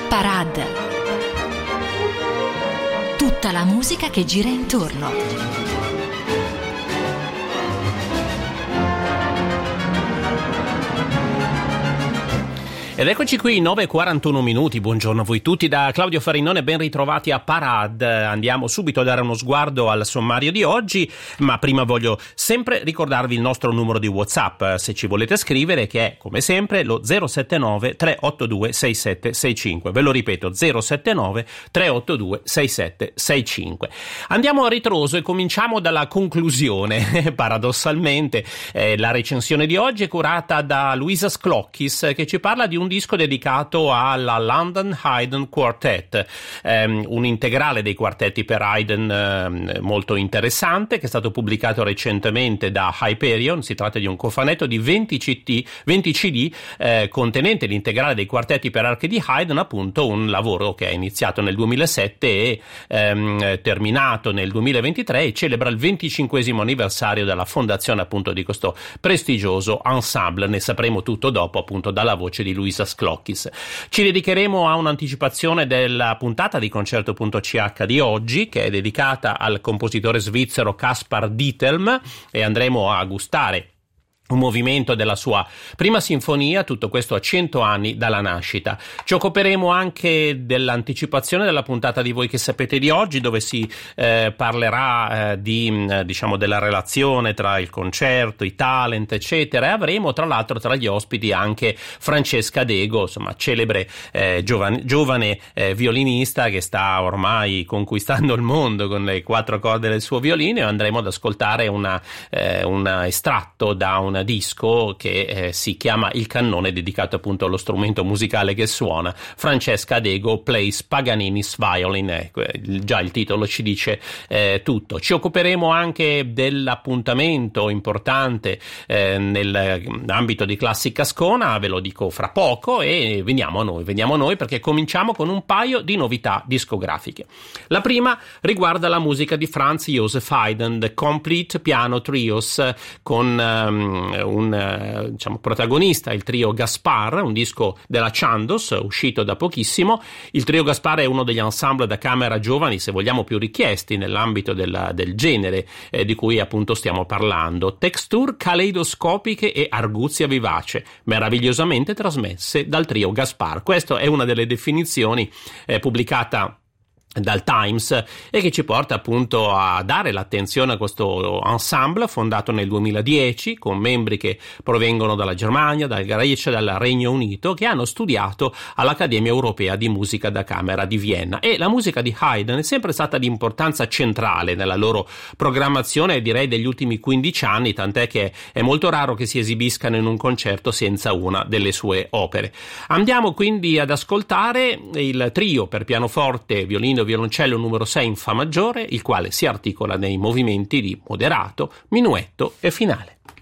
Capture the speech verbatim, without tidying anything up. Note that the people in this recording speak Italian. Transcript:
Parade. Tutta la musica che gira intorno. Ed eccoci qui, nove e quarantuno minuti, buongiorno a voi tutti da Claudio Farinone, ben ritrovati a Parade. Andiamo subito a dare uno sguardo al sommario di oggi, ma prima voglio sempre ricordarvi il nostro numero di WhatsApp, se ci volete scrivere, che è come sempre lo zero sette nove tre otto due sei sette sei cinque. Ve lo ripeto, zero sette nove tre otto due sei sette sei cinque. Andiamo a ritroso e cominciamo dalla conclusione. Paradossalmente, eh, la recensione di oggi è curata da Luisa Sclockis, che ci parla di un disco dedicato alla London Haydn Quartet, um, un integrale dei quartetti per Haydn um, molto interessante, che è stato pubblicato recentemente da Hyperion. Si tratta di un cofanetto di venti C D, venti C D eh, contenente l'integrale dei quartetti per archi di Haydn, appunto un lavoro che è iniziato nel duemilasette e um, terminato nel duemilaventitré e celebra il venticinquesimo anniversario della fondazione appunto di questo prestigioso ensemble. Ne sapremo tutto dopo, appunto, dalla voce di Luisa Sclockis. Ci dedicheremo a un'anticipazione della puntata di Concerto punto C H di oggi, che è dedicata al compositore svizzero Caspar Diethelm, e andremo a gustare un movimento della sua prima sinfonia, tutto questo a cento anni dalla nascita. Ci occuperemo anche dell'anticipazione della puntata di Voi che sapete di oggi, dove si eh, parlerà eh, di eh, diciamo della relazione tra il concerto, i talent, eccetera, e avremo tra l'altro tra gli ospiti anche Francesca Dego, insomma celebre eh, giovane, giovane eh, violinista che sta ormai conquistando il mondo con le quattro corde del suo violino, e andremo ad ascoltare una, eh, un estratto da un disco che eh, si chiama Il Cannone, dedicato appunto allo strumento musicale che suona. Francesca Dego plays Paganini's violin, eh, già il titolo ci dice eh, tutto. Ci occuperemo anche dell'appuntamento importante eh, nell'ambito di Classic Ascona, ve lo dico fra poco, e veniamo a noi, veniamo a noi perché cominciamo con un paio di novità discografiche. La prima riguarda la musica di Franz Joseph Haydn, The Complete Piano Trios, con um, un diciamo protagonista il trio Gaspar, un disco della Chandos uscito da pochissimo. Il trio Gaspar è uno degli ensemble da camera giovani, se vogliamo, più richiesti nell'ambito della, del genere eh, di cui appunto stiamo parlando. Texture caleidoscopiche e arguzia vivace, meravigliosamente trasmesse dal trio Gaspar. Questa è una delle definizioni eh, pubblicata dal Times, e che ci porta appunto a dare l'attenzione a questo ensemble fondato nel duemiladieci, con membri che provengono dalla Germania, dalla Grecia, dal Regno Unito, che hanno studiato all'Accademia Europea di Musica da Camera di Vienna. E la musica di Haydn è sempre stata di importanza centrale nella loro programmazione, direi degli ultimi quindici anni, tant'è che è molto raro che si esibiscano in un concerto senza una delle sue opere. Andiamo quindi ad ascoltare il trio per pianoforte, violino, violoncello numero sei in fa maggiore, il quale si articola nei movimenti di moderato, minuetto e finale.